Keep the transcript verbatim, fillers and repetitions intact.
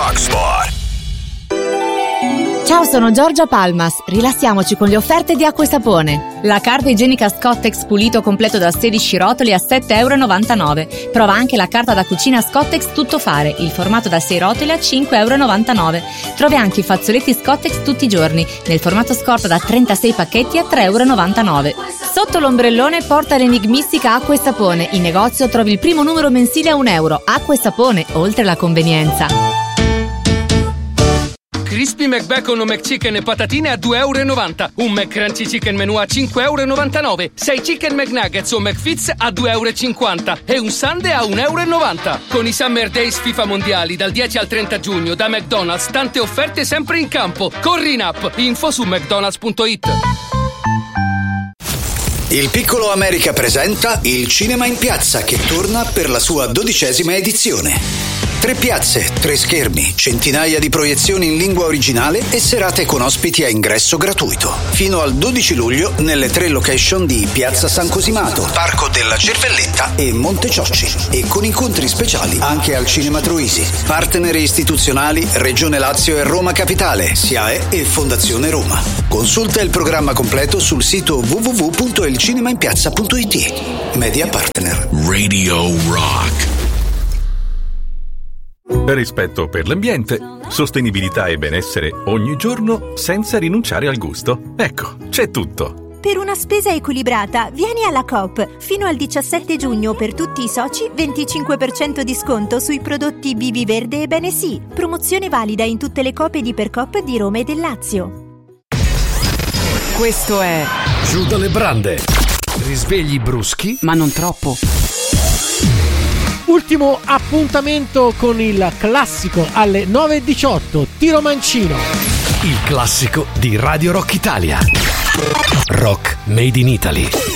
Rockspot. Ciao, sono Giorgia Palmas. Rilassiamoci con le offerte di Acqua e Sapone. La carta igienica Scottex pulito completo da sedici rotoli a sette virgola novantanove euro. Prova anche la carta da cucina Scottex Tuttofare, il formato da sei rotoli a cinque virgola novantanove euro. Trovi anche i fazzoletti Scottex tutti i giorni, nel formato scorta da trentasei pacchetti a tre virgola novantanove euro. Sotto l'ombrellone porta l'enigmistica Acqua e Sapone. In negozio trovi il primo numero mensile a un euro. Acqua e Sapone, oltre la convenienza. Crispy McBacon o McChicken e patatine a due virgola novanta euro. Un McCrunchy Chicken Menù a cinque virgola novantanove euro. sei Chicken McNuggets o McFits a due virgola cinquanta euro. E un Sundae a un virgola novanta euro. Con i Summer Days FIFA Mondiali dal dieci al trenta giugno da McDonald's, tante offerte sempre in campo. Corri in app. Info su mcdonalds punto it. Il Piccolo America presenta Il Cinema in Piazza, che torna per la sua dodicesima edizione. Tre piazze, tre schermi, centinaia di proiezioni in lingua originale e serate con ospiti a ingresso gratuito. Fino al dodici luglio nelle tre location di Piazza San Cosimato, Parco della Cervelletta e Monte Ciocci. E con incontri speciali anche al Cinema Troisi. Partner istituzionali Regione Lazio e Roma Capitale, S I A E e Fondazione Roma. Consulta il programma completo sul sito w w w punto il cinema in piazza punto i t. Media Partner Radio Rock. Rispetto per l'ambiente, sostenibilità e benessere ogni giorno senza rinunciare al gusto. Ecco, c'è tutto. Per una spesa equilibrata, vieni alla Coop. Fino al diciassette giugno per tutti i soci, venticinque per cento di sconto sui prodotti Bibi Verde e Bene Sì. Promozione valida in tutte le Coop ed Ipercoop di Roma e del Lazio. Questo è Giù dalle brande. Risvegli bruschi, ma non troppo. Ultimo appuntamento con il classico alle nove e diciotto, Tiro Mancino. il classico di Radio Rock Italia. Rock Made in Italy.